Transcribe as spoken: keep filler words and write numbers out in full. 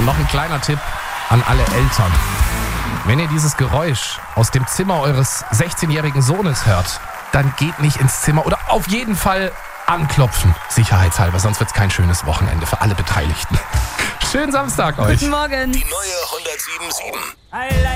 noch ein kleiner Tipp an alle Eltern. Wenn ihr dieses Geräusch aus dem Zimmer eures sechzehnjährigen Sohnes hört, dann geht nicht ins Zimmer oder auf jeden Fall anklopfen, sicherheitshalber, sonst wird es kein schönes Wochenende für alle Beteiligten. Schönen Samstag euch. Guten Morgen. Die neue hundertsieben Komma sieben.